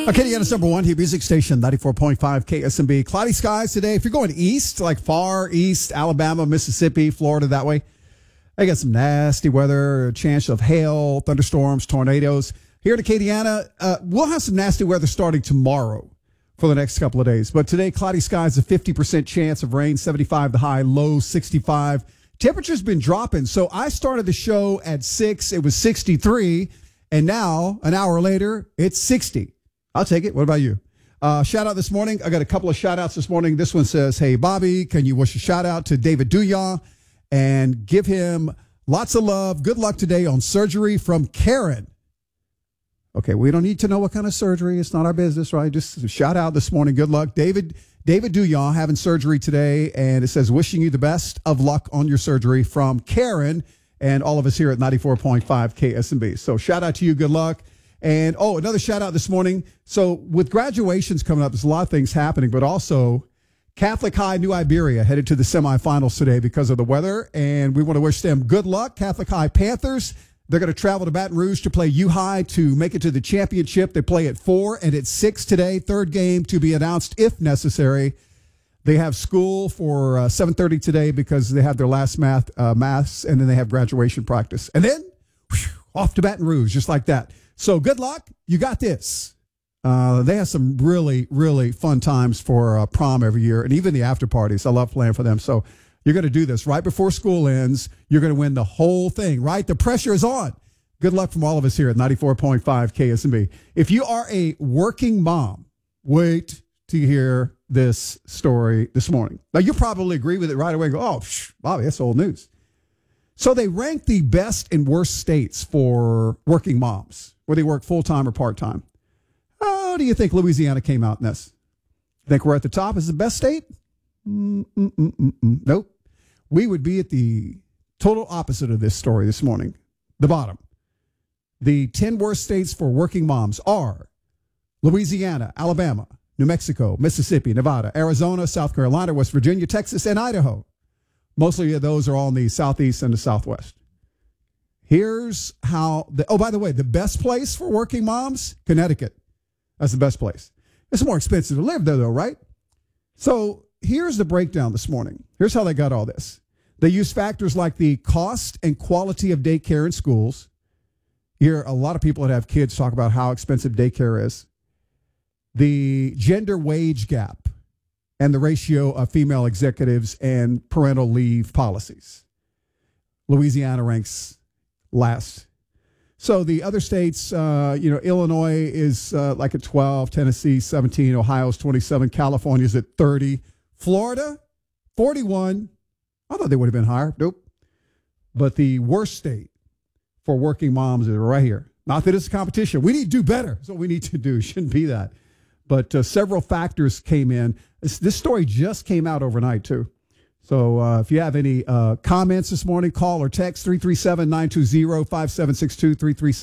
Acadiana's number one hit music station, 94.5 KSMB. Cloudy skies today. If you're going east, like far east, Alabama, Mississippi, Florida, that way, I got some nasty weather, a chance of hail, thunderstorms, tornadoes. Here in Acadiana, we'll have some nasty weather starting tomorrow for the next couple of days. But today, cloudy skies, a 50% chance of rain, 75 the high, low 65. Temperature's been dropping. So I started the show at 6. It was 63. And now, an hour later, it's 60. I'll take it. What about you? Shout out this morning. I got a couple of shout outs this morning. This one says, hey, Bobby, can you wish a shout out to David Duyan and give him lots of love. Good luck today on surgery from Karen. Okay, we don't need to know what kind of surgery. It's not our business, right? Just a shout out this morning. Good luck. David Duyan having surgery today. And it says, wishing you the best of luck on your surgery from Karen and all of us here at 94.5 KSMB. So shout out to you. Good luck. And, another shout out this morning. So with graduations coming up, there's a lot of things happening, but also Catholic High New Iberia headed to the semifinals today because of the weather. And we want to wish them good luck. Catholic High Panthers, they're going to travel to Baton Rouge to play U-High to make it to the championship. They play at 4 and at 6 today. Third game to be announced if necessary. They have school for 7:30 today because they have their last mass, and then they have graduation practice. And then off to Baton Rouge, just like that. So good luck. You got this. They have some really, really fun times for prom every year, and even the after parties. I love playing for them. So you're going to do this right before school ends. You're going to win the whole thing, right? The pressure is on. Good luck from all of us here at 94.5 KSMB. If you are a working mom, wait to hear this story this morning. Now, you probably agree with it right away and go, Bobby, that's old news. So they rank the best and worst states for working moms, whether they work full-time or part-time. How do you think Louisiana came out in this? Think we're at the top as the best state? Nope. We would be at the total opposite of this story this morning, the bottom. The 10 worst states for working moms are Louisiana, Alabama, New Mexico, Mississippi, Nevada, Arizona, South Carolina, West Virginia, Texas, and Idaho. Mostly of those are all in the southeast and the southwest. Here's how, by the way, the best place for working moms, Connecticut. That's the best place. It's more expensive to live there, though, right? So here's the breakdown this morning. Here's how they got all this. They use factors like the cost and quality of daycare in schools. You hear a lot of people that have kids talk about how expensive daycare is. The gender wage gap and the ratio of female executives and parental leave policies. Louisiana ranks last. So the other states, Illinois is like at 12, Tennessee 17, Ohio's 27, California's at 30, Florida 41. I thought they would have been higher. Nope. But the worst state for working moms is right here. Not that it's a competition. We need to do better. That's what we need to do. Shouldn't be that. But several factors came in. This story just came out overnight, too. So if you have any comments this morning, call or text 337-920-5762,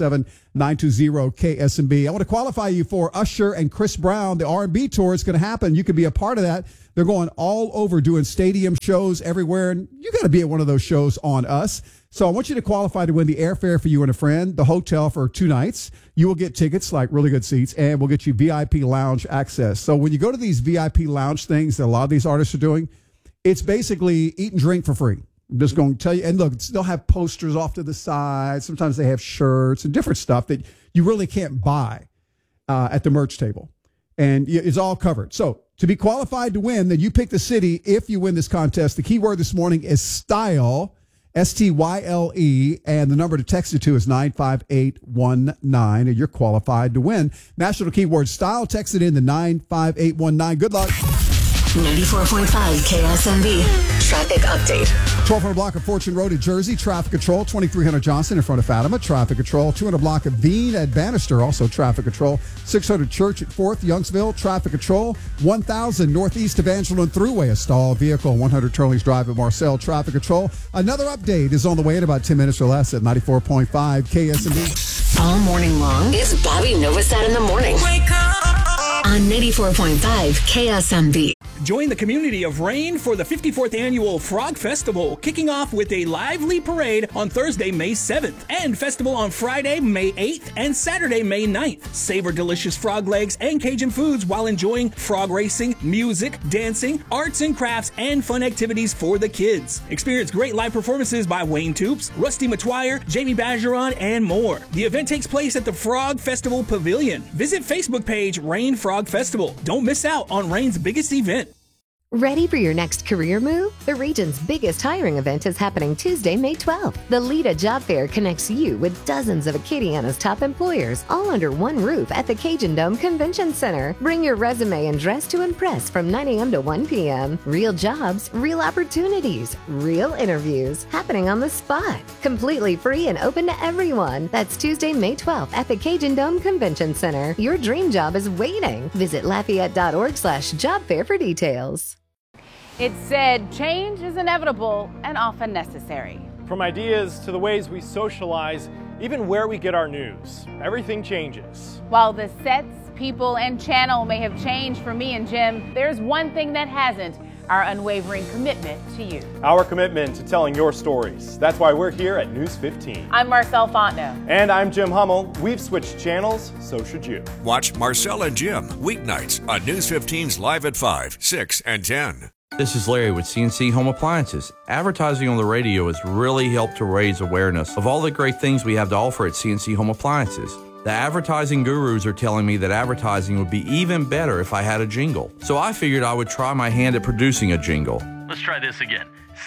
337-920-KSMB. I want to qualify you for Usher and Chris Brown. The R&B tour is going to happen. You can be a part of that. They're going all over doing stadium shows everywhere, and you got to be at one of those shows on us. So I want you to qualify to win the airfare for you and a friend, the hotel for 2 nights. You will get tickets, like really good seats, and we'll get you VIP lounge access. So when you go to these VIP lounge things that a lot of these artists are doing, it's basically eat and drink for free. I'm just going to tell you. And look, they'll have posters off to the side. Sometimes they have shirts and different stuff that you really can't buy at the merch table. And it's all covered. So to be qualified to win, then you pick the city if you win this contest. The key word this morning is style, STYLE, and the number to text it to is 95819, and you're qualified to win. National keyword style, text it in to 95819. Good luck. 94.5 KSMB traffic update. 1200 block of Fortune Road at Jersey, traffic control. 2300 Johnson in front of Fatima, traffic control. 200 block of Bean at Bannister, also traffic control. 600 Church at 4th, Youngsville, traffic control. 1000 Northeast Evangeline Thruway, a stalled vehicle. 100 Turley's Drive at Marcel, traffic control. Another update is on the way in about 10 minutes or less at 94.5 KSMB. All morning long is Bobby Novosad in the morning. Wake up! On 94.5 KSMB. Join the community of Rain for the 54th Annual Frog Festival, kicking off with a lively parade on Thursday, May 7th, and festival on Friday, May 8th, and Saturday, May 9th. Savor delicious frog legs and Cajun foods while enjoying frog racing, music, dancing, arts and crafts, and fun activities for the kids. Experience great live performances by Wayne Toops, Rusty Matwire, Jamie Bajeron, and more. The event takes place at the Frog Festival Pavilion. Visit Facebook page Rain Frog Festival. Don't miss out on Rain's biggest event. Ready for your next career move? The region's biggest hiring event is happening Tuesday, May 12th. The Lita Job Fair connects you with dozens of Acadiana's top employers, all under one roof at the Cajun Dome Convention Center. Bring your resume and dress to impress from 9 a.m. to 1 p.m. Real jobs, real opportunities, real interviews happening on the spot. Completely free and open to everyone. That's Tuesday, May 12th at the Cajun Dome Convention Center. Your dream job is waiting. Visit Lafayette.org/job fair for details. It said change is inevitable and often necessary. From ideas to the ways we socialize, even where we get our news, everything changes. While the sets, people, and channel may have changed for me and Jim, there's one thing that hasn't: our unwavering commitment to you. Our commitment to telling your stories. That's why we're here at News 15. I'm Marcel Fontenot. And I'm Jim Hummel. We've switched channels, so should you. Watch Marcel and Jim weeknights on News 15's Live at 5, 6, and 10. This is Larry with CNC Home Appliances. Advertising on the radio has really helped to raise awareness of all the great things we have to offer at CNC Home Appliances. The advertising gurus are telling me that advertising would be even better if I had a jingle. So I figured I would try my hand at producing a jingle. Let's try this again.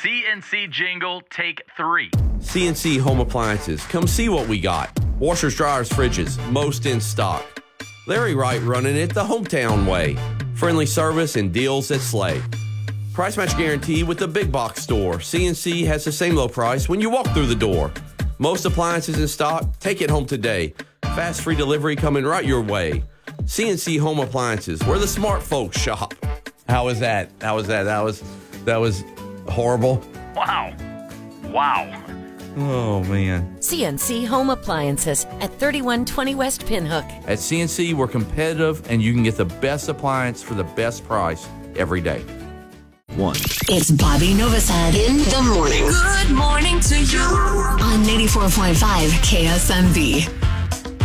CNC jingle, take 3. CNC Home Appliances. Come see what we got. Washers, dryers, fridges, most in stock. Larry Wright running it the hometown way. Friendly service and deals that slay. Price match guarantee with the big box store. CNC has the same low price when you walk through the door. Most appliances in stock, take it home today. Fast free delivery coming right your way. CNC Home Appliances, where the smart folks shop. How was that? That was horrible. Wow. Oh, man. CNC Home Appliances at 3120 West Pinhook. At CNC, we're competitive, and you can get the best appliance for the best price every day. It's Bobby Novosad in the morning. Good morning to you on 94.5 KSMB.